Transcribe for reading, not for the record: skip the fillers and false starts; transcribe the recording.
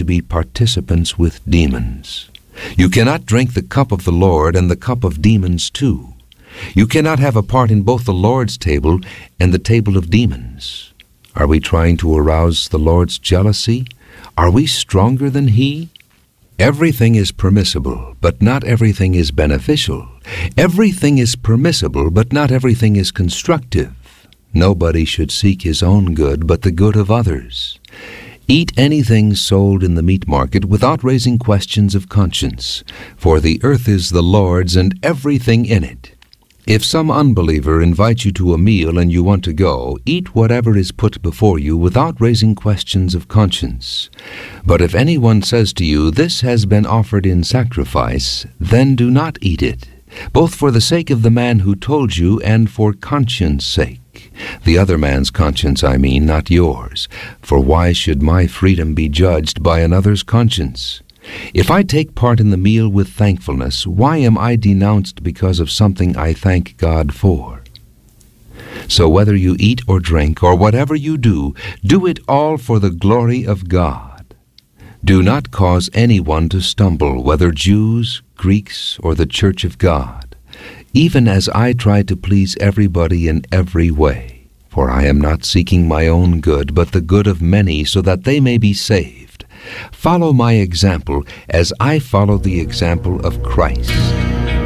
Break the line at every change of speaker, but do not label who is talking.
to be participants with demons. You cannot drink the cup of the Lord and the cup of demons too. You cannot have a part in both the Lord's table and the table of demons. Are we trying to arouse the Lord's jealousy? Are we stronger than He? Everything is permissible, but not everything is beneficial. Everything is permissible, but not everything is constructive. Nobody should seek his own good, but the good of others. Eat anything sold in the meat market without raising questions of conscience, for the earth is the Lord's and everything in it. If some unbeliever invites you to a meal and you want to go, eat whatever is put before you without raising questions of conscience. But if anyone says to you, "This has been offered in sacrifice," then do not eat it, both for the sake of the man who told you and for conscience sake. The other man's conscience, I mean, not yours. For why should my freedom be judged by another's conscience? If I take part in the meal with thankfulness, why am I denounced because of something I thank God for? So whether you eat or drink, or whatever you do it all for the glory of God. Do not cause anyone to stumble, whether Jews, Greeks, or the Church of God, even as I try to please everybody in every way. For I am not seeking my own good, but the good of many, so that they may be saved. Follow my example as I follow the example of Christ.